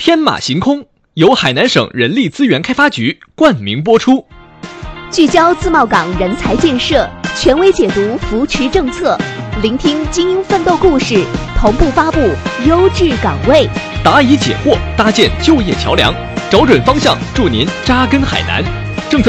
天马行空由海南省人力资源开发局冠名播出， 聚焦自贸港人才建设，权威解读扶持政策，聆听精英奋斗故事，同步发布优质岗位， 答疑解惑，搭建就业桥梁，找准方向，助您扎根海南。